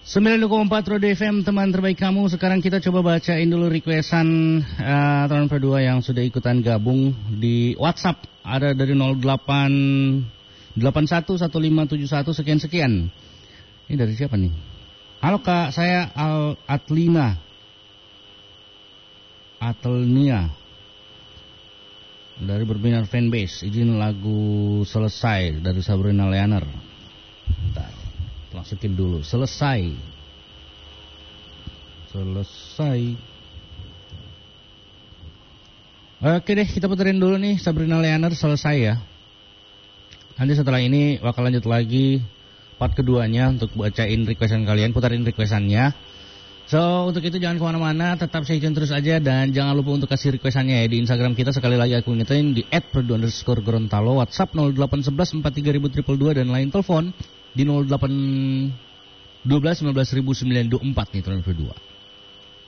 92,4 Roda FM, teman terbaik kamu. Sekarang kita coba bacain dulu requestan teman berdua yang sudah ikutan gabung di WhatsApp. Ada dari 08811571 sekian-sekian. Ini dari siapa nih? Halo Kak, saya Atlina dari Berbinar Fanbase. Izin lagu Selesai dari Sabrina Leaner. Bentar, masukin dulu. Selesai. Oke deh, kita puterin dulu nih Sabrina Leaner, Selesai ya. Nanti setelah ini bakal lanjut lagi part keduanya untuk bacain requestan kalian, putarin requestannya. So, untuk itu jangan kemana-mana, tetap stay tune terus aja. Dan jangan lupa untuk kasih requestannya ya di Instagram kita. Sekali lagi aku ingetin di @perdu_Gorontalo, WhatsApp 0811 43000 dan lain telepon di 0812 19924 nih teman berdua.